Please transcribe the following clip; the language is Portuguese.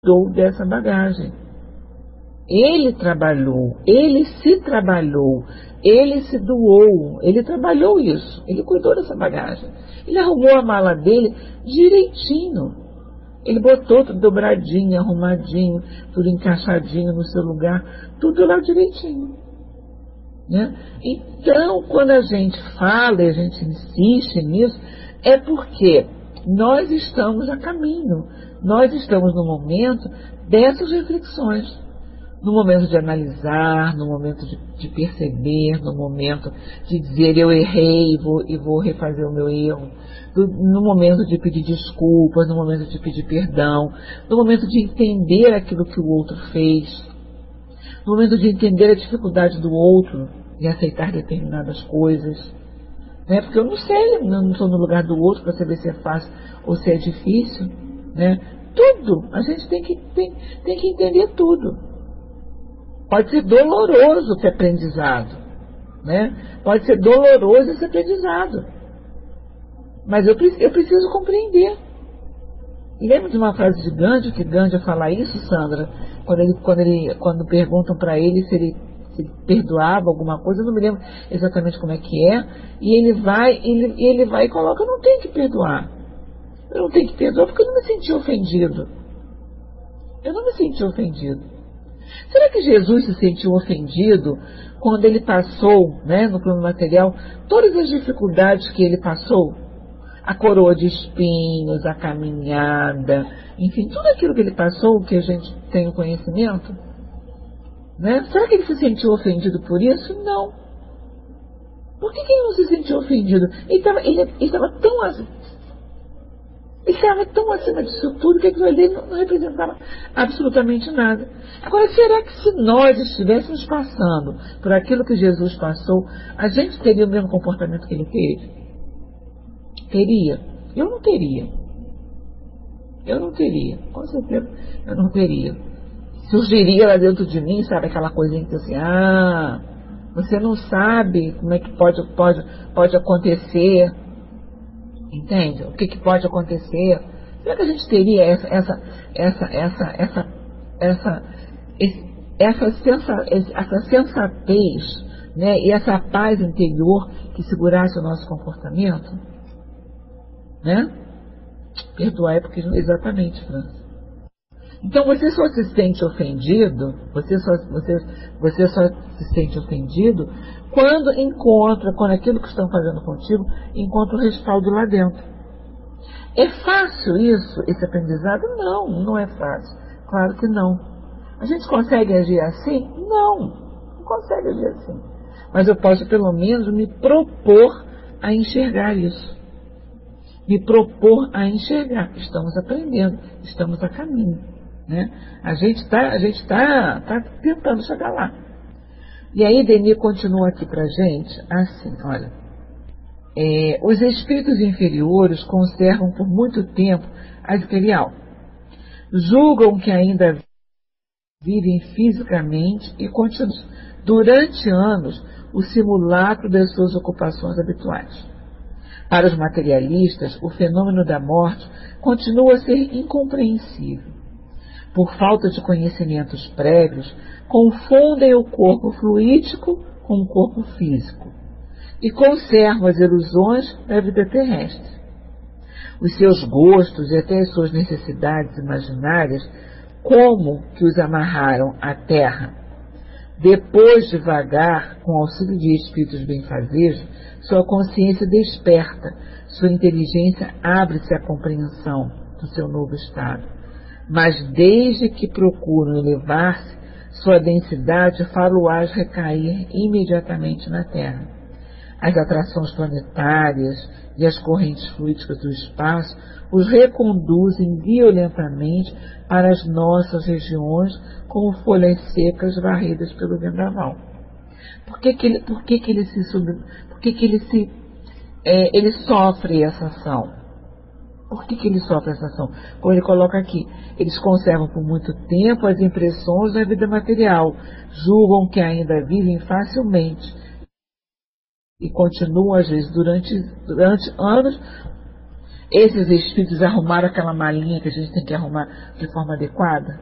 dessa bagagem. Ele trabalhou, ele se trabalhou, ele se doou, ele trabalhou isso, ele cuidou dessa bagagem. Ele arrumou a mala dele direitinho. Ele botou tudo dobradinho, arrumadinho, tudo encaixadinho no seu lugar, tudo lá direitinho. Né? Então, quando a gente fala e a gente insiste nisso, é porque nós estamos a caminho, nós estamos no momento dessas reflexões. No momento de analisar, no momento de perceber, no momento de dizer eu errei e vou refazer o meu erro, no momento de pedir desculpas, no momento de pedir perdão, no momento de entender aquilo que o outro fez, no momento de entender a dificuldade do outro e aceitar determinadas coisas. Né? Porque eu não sei, eu não estou no lugar do outro para saber se é fácil ou se é difícil. Né? Tudo, a gente tem que entender tudo. Pode ser doloroso esse aprendizado, né? Pode ser doloroso esse aprendizado. Mas eu preciso compreender. Lembra de uma frase de Gandhi, que Gandhi fala isso, Sandra? Quando perguntam para ele se ele perdoava alguma coisa, eu não me lembro exatamente como é que é, e ele vai e coloca, eu não tenho que perdoar. Eu não tenho que perdoar porque eu não me senti ofendido. Eu não me senti ofendido. Será que Jesus se sentiu ofendido quando ele passou, né, no plano material, todas as dificuldades que ele passou? A coroa de espinhos, a caminhada, enfim, tudo aquilo que ele passou, que a gente tem o conhecimento. Né? Será que ele se sentiu ofendido por isso? Não. Por que ele não se sentiu ofendido? Ele estava tão acima disso tudo que aquilo ali não representava absolutamente nada. Agora, será que se nós estivéssemos passando por aquilo que Jesus passou, a gente teria o mesmo comportamento que ele teve? Teria. Eu não teria. Com certeza, eu não teria. Surgiria lá dentro de mim, sabe, aquela coisinha que assim, você não sabe como é que pode acontecer. Entende? O que pode acontecer? Será que a gente teria essa sensatez, né, e essa paz interior que segurasse o nosso comportamento? Né? Perdoar é porque exatamente, França. Então você só se sente ofendido, você só se sente ofendido quando aquilo que estão fazendo contigo encontra o respaldo lá dentro. É fácil isso, esse aprendizado? Não é fácil. Claro que não. A gente consegue agir assim? Não consegue agir assim. Mas eu posso pelo menos me propor a enxergar isso. Me propor a enxergar. Estamos aprendendo, estamos a caminho. Né? A gente está tentando chegar lá. E aí Denis continua aqui para a gente assim, olha, os espíritos inferiores conservam por muito tempo a material, julgam que ainda vivem fisicamente e continuam durante anos o simulacro das suas ocupações habituais. Para os materialistas, o fenômeno da morte continua a ser incompreensível. Por falta de conhecimentos prévios, confundem o corpo fluídico com o corpo físico e conservam as ilusões da vida terrestre. Os seus gostos e até as suas necessidades imaginárias, como que os amarraram à terra. Depois de vagar, com auxílio de espíritos benfazejos, sua consciência desperta, sua inteligência abre-se à compreensão do seu novo estado. Mas desde que procuram elevar-se, sua densidade far-lo-ás recair imediatamente na Terra. As atrações planetárias e as correntes fluídicas do espaço os reconduzem violentamente para as nossas regiões como folhas secas varridas pelo vendaval. Por que ele sofre essa ação? Por que ele sofre essa ação? Como ele coloca aqui, eles conservam por muito tempo as impressões da vida material, julgam que ainda vivem facilmente e continuam, às vezes, durante anos, esses espíritos arrumaram aquela malinha que a gente tem que arrumar de forma adequada?